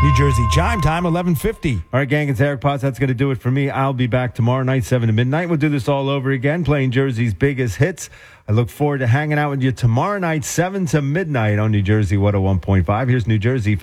New Jersey Chime Time, 11:50. All right, gang, it's Eric Potts. That's going to do it for me. I'll be back tomorrow night, 7 to midnight. We'll do this all over again, playing Jersey's biggest hits. I look forward to hanging out with you tomorrow night, 7 to midnight on New Jersey 101.5. Here's New Jersey